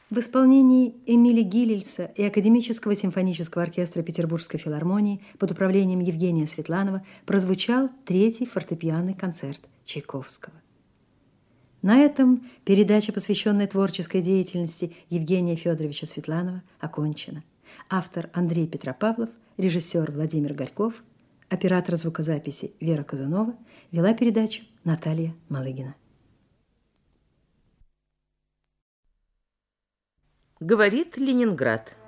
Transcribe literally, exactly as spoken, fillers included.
В исполнении Эмили Гиллельса и Академического симфонического оркестра Петербургской филармонии под управлением Евгения Светланова прозвучал третий фортепианный концерт Чайковского. На этом передача, посвященная творческой деятельности Евгения Федоровича Светланова, окончена. Автор Андрей Петропавлов, режиссер Владимир Горьков, оператор звукозаписи Вера Казанова, вела передачу Наталья Малыгина. Говорит Ленинград.